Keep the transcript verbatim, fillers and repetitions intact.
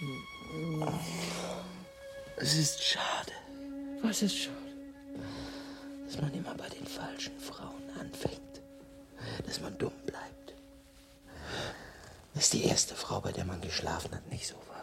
Es ist schade. Was ist schade? Dass man immer bei den falschen Frauen anfängt. Dass man dumm bleibt. Dass die erste Frau, bei der man geschlafen hat, nicht so war.